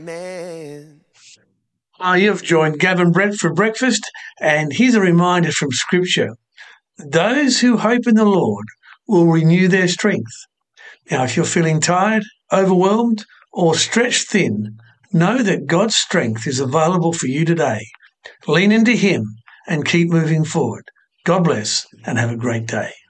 Man. You've joined Gavin Brett for breakfast, and here's a reminder from Scripture. Those who hope in the Lord will renew their strength. Now, if you're feeling tired, overwhelmed, or stretched thin, know that God's strength is available for you today. Lean into Him and keep moving forward. God bless and have a great day.